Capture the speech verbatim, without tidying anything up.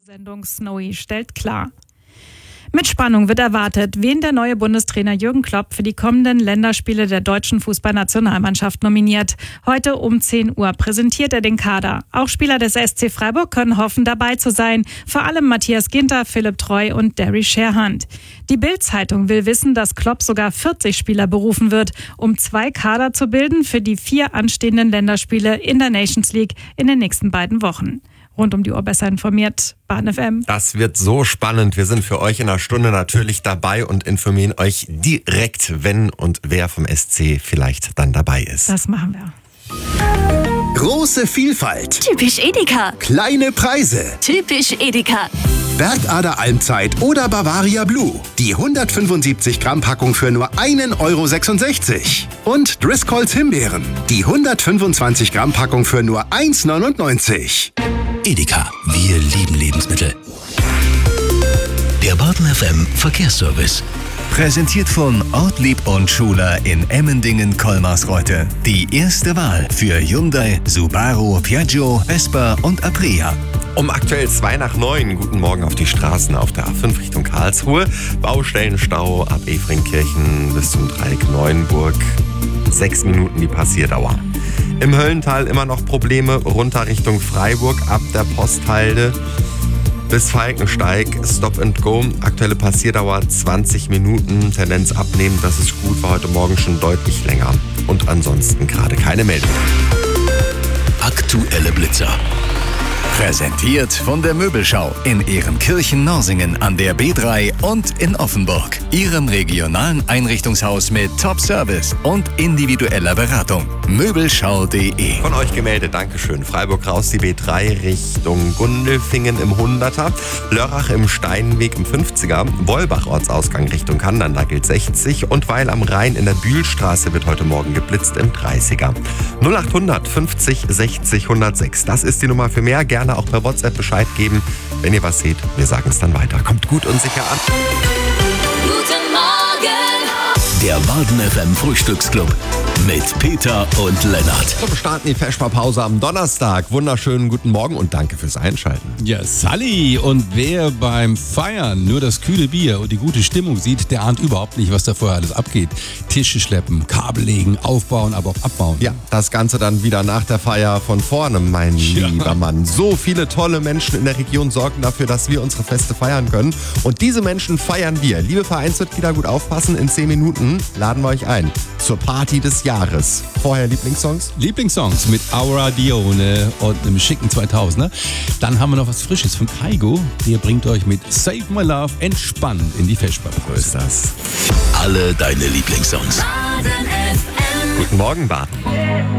Sendung Snowy stellt klar. Mit Spannung wird erwartet, wen der neue Bundestrainer Jürgen Klopp für die kommenden Länderspiele der deutschen Fußballnationalmannschaft nominiert. Heute um zehn Uhr präsentiert er den Kader. Auch Spieler des S C Freiburg können hoffen, dabei zu sein. Vor allem Matthias Ginter, Philipp Treu und Derry Sherhand. Die Bild-Zeitung will wissen, dass Klopp sogar vierzig Spieler berufen wird, um zwei Kader zu bilden für die vier anstehenden Länderspiele in der Nations League in den nächsten beiden Wochen. Rund um die Uhr besser informiert, Bahn F M. Das wird so spannend. Wir sind für euch in einer Stunde natürlich dabei und informieren euch direkt, wenn und wer vom S C vielleicht dann dabei ist. Das machen wir. Große Vielfalt. Typisch Edeka. Kleine Preise. Typisch Edeka. Bergader Almzeit oder Bavaria Blue. Die hundertfünfundsiebzig Gramm Packung für nur ein Euro sechsundsechzig. Und Driscolls Himbeeren. Die hundertfünfundzwanzig Gramm Packung für nur eins neunundneunzig. Edeka, wir lieben Lebensmittel. Der Baden F M Verkehrsservice. Präsentiert von Ortlieb und Schuler in Emmendingen-Kolmarsreuth. Die erste Wahl für Hyundai, Subaru, Piaggio, Vespa und Aprilia. Um aktuell zwei nach neun. Guten Morgen auf die Straßen auf der A fünf Richtung Karlsruhe. Baustellenstau ab Efringkirchen bis zum Dreieck Neuenburg. Sechs Minuten die Passierdauer. Im Höllental immer noch Probleme runter Richtung Freiburg ab der Posthalde bis Falkensteig. Stop and Go. Aktuelle Passierdauer zwanzig Minuten. Tendenz abnehmend. Das ist gut. War heute Morgen schon deutlich länger. Und ansonsten gerade keine Meldung. Aktuelle Blitzer. Präsentiert von der Möbelschau in Ehrenkirchen-Norsingen an der B drei und in Offenburg. Ihrem regionalen Einrichtungshaus mit Top-Service und individueller Beratung. Möbelschau punkt de. Von euch gemeldet, Dankeschön. Freiburg raus die B drei Richtung Gundelfingen im hunderter, Lörrach im Steinweg im fünfziger, Wolbach Ortsausgang Richtung Kandern, da gilt sechzig und Weil am Rhein in der Bühlstraße wird heute Morgen geblitzt im dreißiger. null achthundert fünfzig sechzig hundertsechs, das ist die Nummer für mehr. Gerne auch per WhatsApp Bescheid geben, wenn ihr was seht. Wir sagen es dann weiter. Kommt gut und sicher an. Guten Morgen. Der Baden F M Frühstücksclub mit Peter und Lennart. Wir starten die Vesperpause am Donnerstag. Wunderschönen guten Morgen und danke fürs Einschalten. Ja, Sally. Und wer beim Feiern nur das kühle Bier und die gute Stimmung sieht, der ahnt überhaupt nicht, was da vorher alles abgeht. Tische schleppen, Kabel legen, aufbauen, aber auch abbauen. Ja, das Ganze dann wieder nach der Feier von vorne, mein Ja. lieber Mann. So viele tolle Menschen in der Region sorgen dafür, dass wir unsere Feste feiern können. Und diese Menschen feiern wir. Liebe Vereinsmitglieder, gut aufpassen. In zehn Minuten laden wir euch ein zur Party des Jahres. Vorher Lieblingssongs? Lieblingssongs mit Aura Dione und einem schicken zweitausender. Dann haben wir noch was Frisches von Kaigo. Der bringt euch mit Save My Love entspannt in die Vesperpause. So ist das. Alle deine Lieblingssongs. Baden F M. Guten Morgen, Baden.